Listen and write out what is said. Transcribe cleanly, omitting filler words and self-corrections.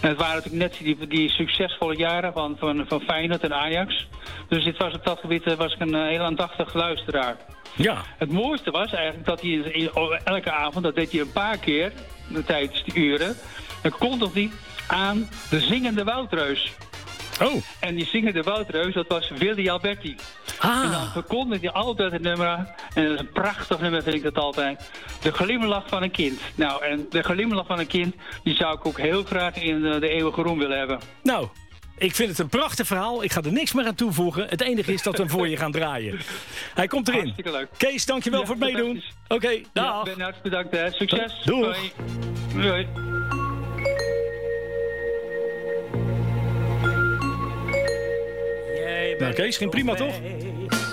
En het waren natuurlijk net die succesvolle jaren van Feyenoord en Ajax. Dus dit was op dat gebied was ik een heel aandachtig luisteraar. Ja. Het mooiste was eigenlijk dat hij elke avond, dat deed hij een paar keer tijdens de uren, dan kondigde hij aan de zingende woudreus. Oh. En die zingende woudreus, dat was Willy Alberti. En dan verkondigde hij altijd het nummer, en dat is een prachtig nummer vind ik dat altijd, de glimlach van een kind. Nou, en de glimlach van een kind, die zou ik ook heel graag in de eeuwige roem willen hebben. Nou, ik vind het een prachtig verhaal. Ik ga er niks meer aan toevoegen. Het enige is dat we hem voor je gaan draaien. Hij komt erin. Hartstikke leuk. Kees, dankjewel voor het meedoen. Oké, dag. Ja, Ben, hartstikke bedankt. Hè. Succes. Doeg. Doei. Doei. Nou, Kees, ging prima toch?